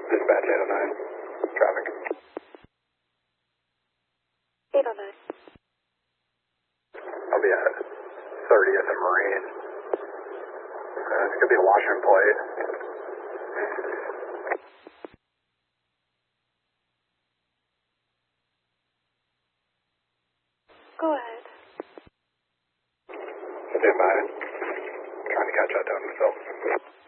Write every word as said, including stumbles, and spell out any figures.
Dispatch eight oh nine. Traffic. eight oh nine. I'll be at thirtieth and Marine. Uh, it's going to be a Washington plate. Go ahead. Stand by. Trying to catch that down myself.